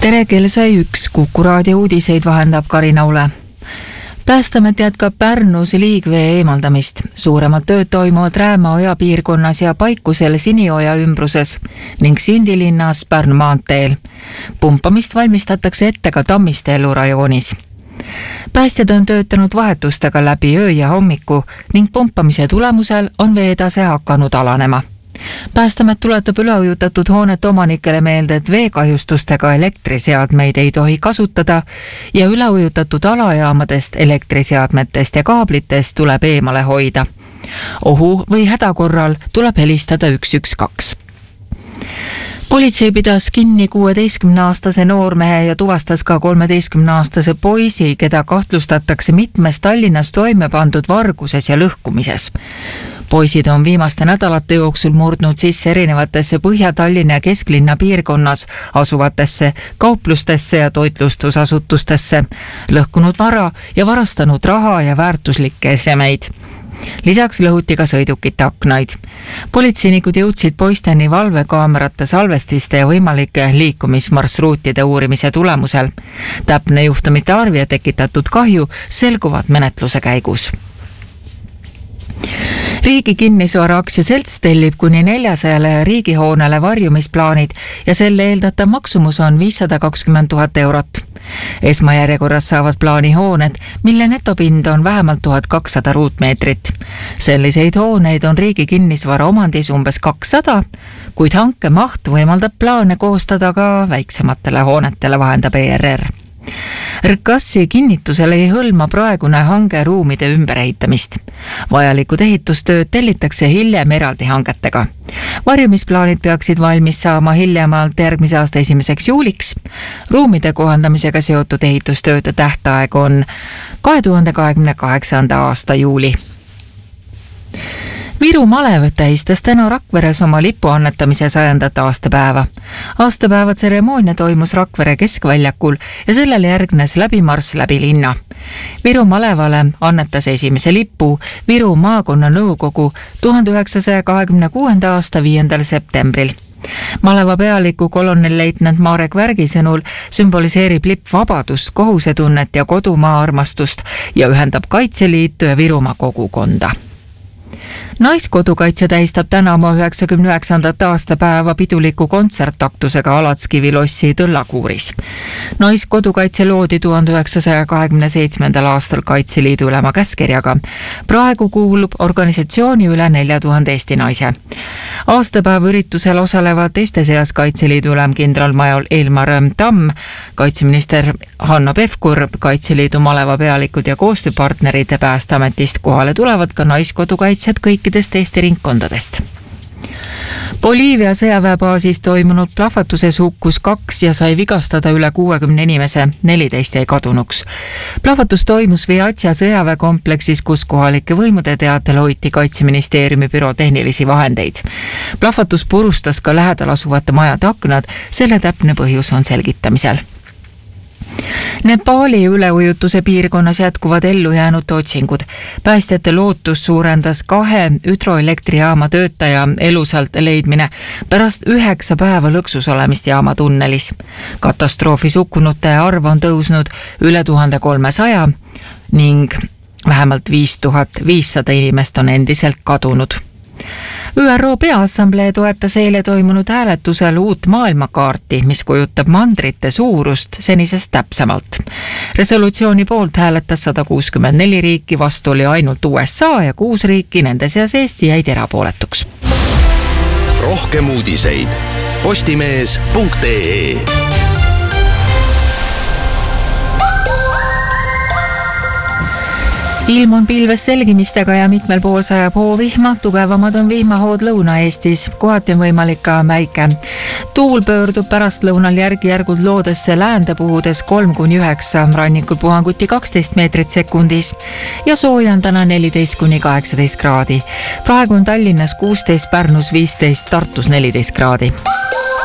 Tere, kell sai 1, Kuku raadio uudiseid vahendab Karina Ule. Päästeamet jätkab Pärnus liigvee eemaldamist. Suuremad tööd toimuvad Räämaoja piirkonnas ja Paikusel Sinioja ümbruses ning Sindi linnas Pärnu maanteel. Pumpamist valmistatakse ette ka Tammiste elurajoonis. Päästjad on töötanud vahetustega läbi öö ja hommiku ning pumpamise tulemusel on veetase hakanud alanema. Päästeamet tuletab üleujutatud hoonete omanikele meelde, et veekahjustustega elektriseadmeid ei tohi kasutada ja üleujutatud alajaamadest, elektriseadmetest ja kaablitest tuleb eemale hoida. Ohu või häda korral tuleb helistada 112. Politsei pidas kinni 16-aastase noormehe ja tuvastas ka 13-aastase poisi, keda kahtlustatakse mitmes Tallinnas toime pandud varguses ja lõhkumises. Poisid on viimaste nädalate jooksul murdnud sisse erinevatesse Põhja-Tallinna ja Kesklinna piirkonnas asuvatesse kauplustesse ja toitlustusasutustesse, lõhkunud vara ja varastanud raha ja väärtuslikke esemeid. Lisaks lõhuti ka sõidukite aknaid. Politseinikud jõudsid poisteni valvekaamerate salvestiste ja võimalike liikumismarsruutide uurimise tulemusel. Täpne juhtumite arv ja tekitatud kahju selguvad menetluse käigus. Riigi kinnisvara aktsiaselts tellib kuni 400 riigihoonele varjumisplaanid ja selle eeldatav maksumus on 520 000 eurot. Esmajärjekorras saavad plaani hooned, mille netopind on vähemalt 1200 ruutmeetrit. Selliseid hooneid on riigi kinnisvara omandis umbes 200, kuid hanke maht võimaldab plaane koostada ka väiksematele hoonetele, vahendab ERR. RKAS-i kinnitusel ei hõlma praegune hange ruumide ümberehitamist. Vajalikud ehitustööd tellitakse hiljem eraldi hangetega. Varjumisplaanid peaksid valmis saama hiljemalt järgmise aasta 1. juuliks. Ruumide kohandamisega seotud ehitustööde tähtaeg on 2028. aasta juuli. Viru malev tähistas täna Rakveres oma lipu annetamise 100. aastapäeva. Aastapäeva tseremoonia toimus Rakvere keskväljakul ja sellele järgnes läbimarss läbi linna. Viru malevale annetas esimese lipu Viru maakonna nõukogu 1926. aasta 5. septembril. Maleva pealiku kolonelleitnant Marek Värgi sõnul sümboliseerib lipp vabadust, kohusetunnet ja kodumaa armastust ja ühendab Kaitseliitu ja Virumaa kogukonda. Naiskodukaitse tähistab täna oma 99. aastapäeva piduliku kontsertaktusega Alatskivi lossi Tõllakuuris. Naiskodukaitse loodi 1927. aastal Kaitseliidu ülema käskkirjaga. Praegu kuulub organisatsiooni üle 4000 Eesti naise. Aastapäeva üritusel osalevad teiste seas Kaitseliidu ülem kindralmajor Elmar Tamm, kaitseminister Hanno Pevkur, Kaitseliidu maleva pealikud ja koostööpartnerid Päästeametist. Kohale tulevad ka naiskodukaitsjad kõikidest Eesti ringkondadest. Boliivia sõjaväebaasis toimunud plahvatuses hukkus 2 ja sai vigastada üle 60 inimese, 14 jäi kadunuks. Plahvatus toimus Viatsia sõjaväekompleksis, kus kohalike võimude teatel hoiti Kaitseministeeriumi bürotehnilisi vahendeid. Plahvatus purustas ka lähedal asuvate majade aknad, selle täpne põhjus on selgitamisel. Nepaali üleujutuse piirkonnas jätkuvad ellu jäänud otsingud. Päästjate lootus suurendas 2 hüdroelektrijaama töötaja elusalt leidmine pärast 9 päeva lõksus olemist jaama tunnelis. Katastroofis hukkunute arv on tõusnud üle 1300 ning vähemalt 5500 inimest on endiselt kadunud. ÜRO Peaassamblee toetas eile toimunud hääletusel uut maailmakaarti, mis kujutab mandrite suurust senisest täpsemalt. Resolutsiooni poolt hääletas 164 riiki, vastu oli ainult USA ja 6 riiki, nende seas Eesti jäid erapooletuks. Rohkem uudiseid postimees.ee. Ilm on pilves selgimistega ja mitmel pool sajab hoovihma, tugevamad on vihmahood Lõuna-Eestis, kohati on võimalik ka mäike. Tuul pöördub pärastlõunal järk-järgult loodesse läände puhudes 3–9, rannikul puhanguti 12 meetrit sekundis ja sooja on täna 14–18 kraadi. Praegu on Tallinnas 16, Pärnus 15, Tartus 14 kraadi.